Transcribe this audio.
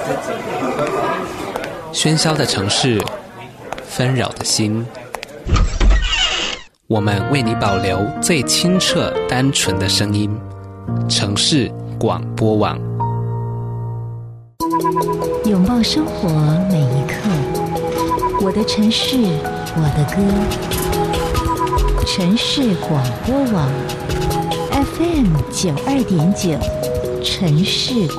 喧嚣的城市，纷扰的心，我们为你保留最清澈单纯的声音。城市广播网， 拥抱生活每一刻，我的城市，我的歌。城市广播网 FM92.9，城市